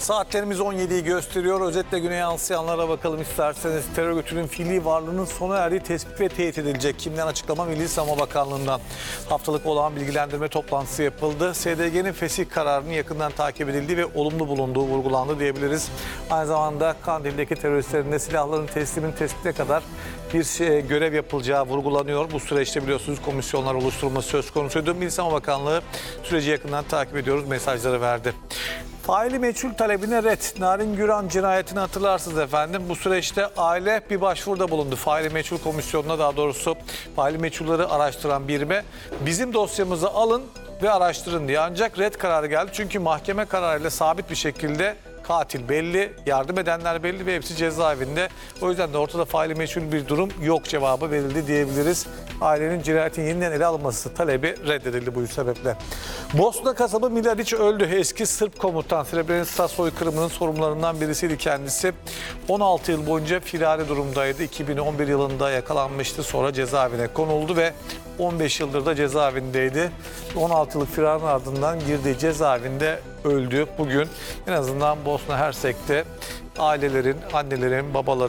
Saatlerimiz 17'yi gösteriyor. Özetle güne yansıyanlara bakalım isterseniz. Terör örgütünün fiili varlığının sona erdiği tespit ve teyit edilecek. Kimden açıklama? Milli Savunma Bakanlığı'ndan. Haftalık olağan bilgilendirme toplantısı yapıldı. SDG'nin fesih kararının yakından takip edildiği ve olumlu bulunduğu vurgulandı diyebiliriz. Aynı zamanda Kandil'deki teröristlerin de silahların teslimin tespitine kadar bir görev yapılacağı vurgulanıyor. Bu süreçte biliyorsunuz komisyonlar oluşturulması söz konusuydu. Milli Savunma Bakanlığı süreci yakından takip ediyoruz mesajları verdi. Faili meçhul talebine red. Narin Güran cinayetini hatırlarsınız efendim. Bu süreçte aile bir başvuruda bulundu. Faili meçhul komisyonuna, daha doğrusu faili meçhulları araştıran birime bizim dosyamızı alın ve araştırın diye. Ancak red kararı geldi. Çünkü mahkeme kararıyla sabit bir şekilde katil belli, yardım edenler belli ve hepsi cezaevinde. O yüzden de ortada faili meçhul bir durum yok cevabı verildi diyebiliriz. Ailenin cinayetin yeniden ele alınması talebi reddedildi bu sebeple. Bosna kasabı Miladić öldü. Eski Sırp komutan, Srebrenica soykırımının sorumlularından birisiydi kendisi. 16 yıl boyunca firari durumdaydı. 2011 yılında yakalanmıştı. Sonra cezaevine konuldu ve 15 yıldır da cezaevindeydi. 16 yıllık firarın ardından girdiği cezaevinde öldü. Bugün en azından Bosna Hersek'te ailelerin, annelerin, babaların